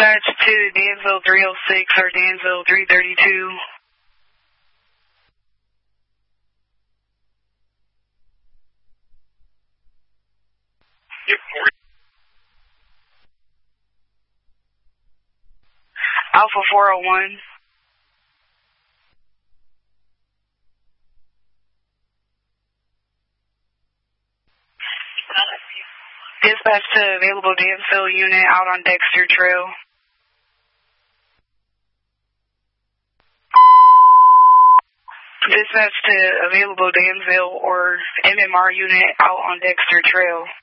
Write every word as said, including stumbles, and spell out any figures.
Dispatch to Danville three oh six or Danville three thirty-two. Alpha four oh one. Dispatch to available Danville unit out on Dexter Trail. Dispatch to available Danville or M M R unit out on Dexter Trail.